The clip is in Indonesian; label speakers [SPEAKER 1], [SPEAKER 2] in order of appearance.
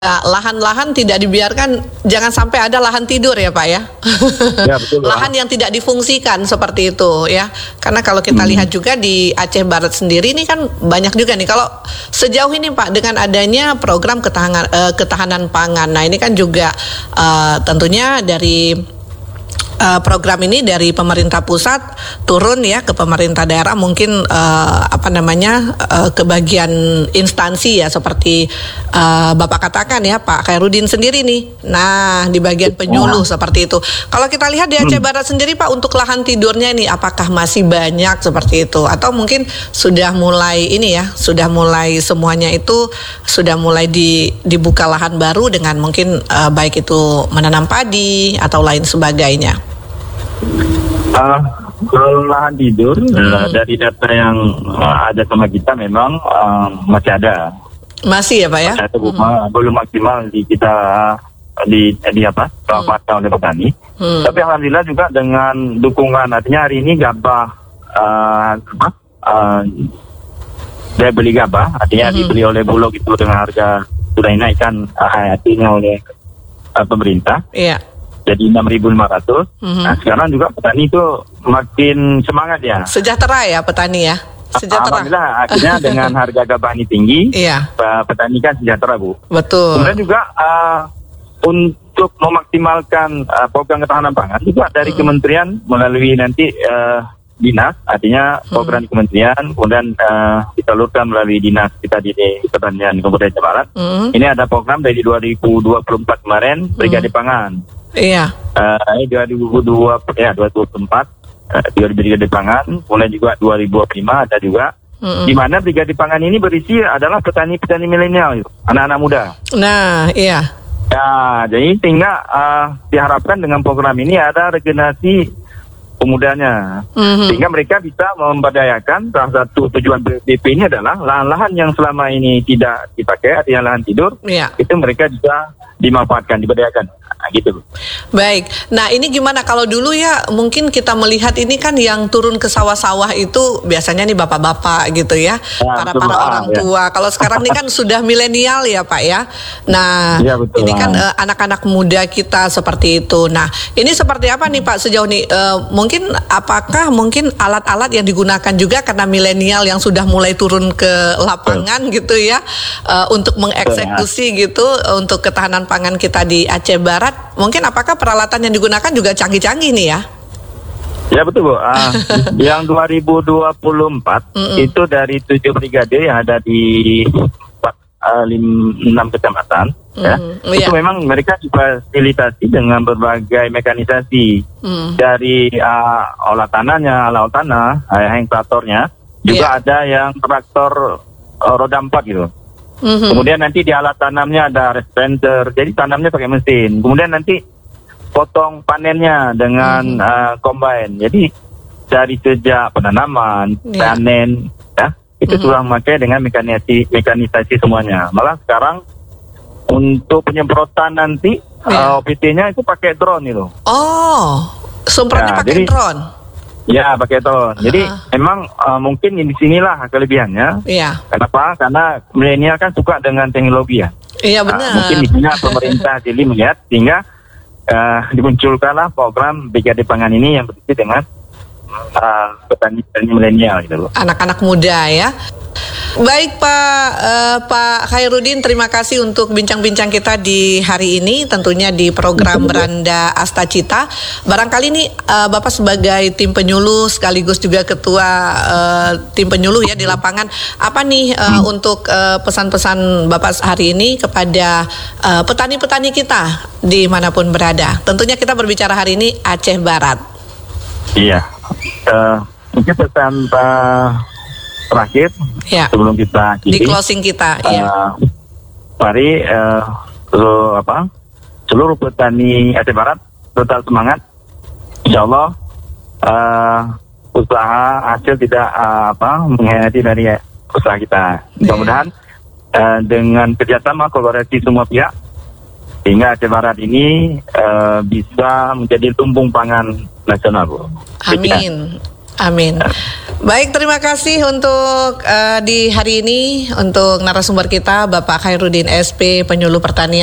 [SPEAKER 1] lahan-lahan tidak dibiarkan, jangan sampai ada lahan tidur ya Pak ya.
[SPEAKER 2] Ya, betul,
[SPEAKER 1] Lahan yang tidak difungsikan seperti itu ya. Karena kalau kita lihat juga di Aceh Barat sendiri ini kan banyak juga nih. Kalau sejauh ini Pak dengan adanya program ketahanan pangan. Nah, ini kan juga tentunya dari program ini dari pemerintah pusat turun ya ke pemerintah daerah, mungkin ke bagian instansi ya seperti Bapak katakan ya Pak Khairuddin sendiri nih. Nah, di bagian penyuluh seperti itu. Kalau kita lihat di Aceh Barat sendiri Pak, untuk lahan tidurnya ini apakah masih banyak seperti itu atau mungkin sudah mulai ini ya, sudah mulai semuanya itu sudah mulai dibuka lahan baru dengan mungkin baik itu menanam padi atau lain sebagainya.
[SPEAKER 2] Kalau lahan tidur dari data yang ada sama kita memang masih ada.
[SPEAKER 1] Masih ya Pak ya?
[SPEAKER 2] Belum maksimal di kita oleh petani. Tapi alhamdulillah juga dengan dukungan, artinya hari ini gabah daya beli gabah, artinya dibeli oleh Bulog itu dengan harga sudah dinaikkan artinya oleh pemerintah.
[SPEAKER 1] Iya.
[SPEAKER 2] Jadi 6.500. Nah, sekarang juga petani itu makin semangat ya.
[SPEAKER 1] Sejahtera ya petani ya. Sejahtera.
[SPEAKER 2] Alhamdulillah, akhirnya dengan harga gabah ini tinggi,
[SPEAKER 1] iya.
[SPEAKER 2] Petani kan sejahtera Bu.
[SPEAKER 1] Betul.
[SPEAKER 2] Kemudian juga untuk memaksimalkan program ketahanan pangan juga dari kementerian melalui nanti dinas, artinya program di kementerian, kemudian disalurkan melalui dinas kita di Pertanian Kabupaten Aceh Barat. Ini ada program dari 2024 kemarin, Brigade Pangan.
[SPEAKER 1] Iya.
[SPEAKER 2] 2024 Brigade Pangan, kemudian juga 2025 ada juga. Di mana Brigade Pangan ini berisi adalah petani-petani milenial, anak-anak muda.
[SPEAKER 1] Nah, iya.
[SPEAKER 2] Ya, jadi sehingga diharapkan dengan program ini ada regenerasi pemudanya, sehingga mereka bisa memberdayakan. Salah satu tujuan BP ini adalah lahan-lahan yang selama ini tidak dipakai, artinya lahan tidur, itu mereka bisa dimanfaatkan, diberdayakan. Nah, gitu.
[SPEAKER 1] Baik. Nah, ini gimana kalau dulu ya mungkin kita melihat ini kan yang turun ke sawah-sawah itu biasanya nih bapak-bapak gitu ya, para orang tua. Kalau sekarang ini kan sudah milenial ya Pak ya. Nah, ini kan anak-anak muda kita seperti itu. Nah, ini seperti apa nih Pak sejauh ini? Apakah mungkin alat-alat yang digunakan juga karena milenial yang sudah mulai turun ke lapangan gitu ya, untuk mengeksekusi gitu untuk ketahanan pangan kita di Aceh Barat? Mungkin apakah peralatan yang digunakan juga canggih-canggih nih ya?
[SPEAKER 2] Ya betul Bu. Yang 2024 itu dari 7 brigade yang ada di 6 kecamatan. Itu memang mereka difasilitasi dengan berbagai mekanisasi dari olah tanahnya, alat tanah, yang traktornya, juga ada yang traktor roda 4 gitu. Kemudian nanti di alat tanamnya ada responder, jadi tanamnya pakai mesin. Kemudian nanti potong panennya dengan combine. Jadi dari sejak penanaman, panen, ya itu sudah memakai dengan mekanisasi semuanya. Malah sekarang untuk penyemprotan nanti OPT-nya itu pakai drone itu.
[SPEAKER 1] Oh, semprotnya pakai drone.
[SPEAKER 2] Ya, pakai drone. Jadi memang mungkin di sinilah kelebihannya.
[SPEAKER 1] Iya.
[SPEAKER 2] Kenapa? Karena milenial kan suka dengan teknologi ya.
[SPEAKER 1] Iya benar.
[SPEAKER 2] Mungkin di sini pemerintah jadi melihat sehingga dimunculkanlah program Brigade Pangan ini yang berisi dengan petani milenial gitu loh.
[SPEAKER 1] Anak-anak muda ya. Baik Pak Khairuddin, terima kasih untuk bincang-bincang kita di hari ini, tentunya di program Beranda Astacita. Barangkali nih Bapak sebagai tim penyuluh sekaligus juga ketua tim penyuluh ya di lapangan, apa nih untuk pesan-pesan Bapak hari ini kepada petani-petani kita dimanapun berada? Tentunya kita berbicara hari ini Aceh Barat. Iya,
[SPEAKER 2] mungkin pesan terakhir sebelum kita
[SPEAKER 1] di closing kita,
[SPEAKER 2] mari seluruh petani Aceh Barat tetap semangat. Insya Allah usaha hasil tidak mengkhianati dari usaha kita. Mudah-mudahan dengan kerjasama kolaborasi semua pihak, sehingga Aceh Barat ini bisa menjadi lumbung pangan nasional, Bu.
[SPEAKER 1] Amin. Amin. Baik, terima kasih untuk di hari ini untuk narasumber kita Bapak Khairuddin SP, penyuluh pertanian